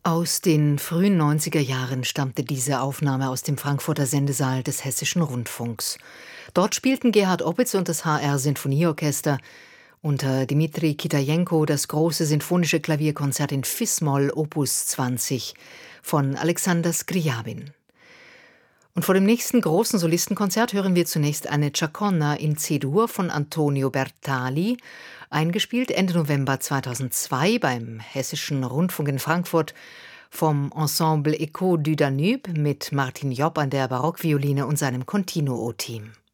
Aus den frühen 90er Jahren stammte diese Aufnahme aus dem Frankfurter Sendesaal des Hessischen Rundfunks. Dort spielten Gerhard Opitz und das HR-Sinfonieorchester unter Dmitri Kitajenko das große sinfonische Klavierkonzert in Fis-Moll Opus 20 von Alexander Scriabin. Und vor dem nächsten großen Solistenkonzert hören wir zunächst eine Chaconne in C-Dur von Antonio Bertali, eingespielt Ende November 2002 beim Hessischen Rundfunk in Frankfurt vom Ensemble Echo du Danube mit Martin Jopp an der Barockvioline und seinem Continuo-Team.